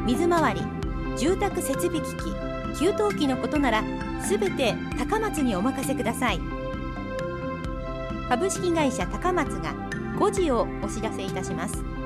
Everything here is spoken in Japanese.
水回り、住宅設備機器、給湯器のことならすべて高松にお任せください。株式会社高松が5時をお知らせいたします。